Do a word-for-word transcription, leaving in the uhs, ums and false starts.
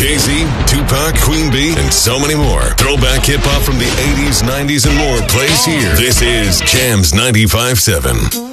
Jay-Z, Tupac, Queen Bee, and so many more. Throwback hip-hop from the eighties, nineties, and more plays here. This is Jams ninety-five point seven.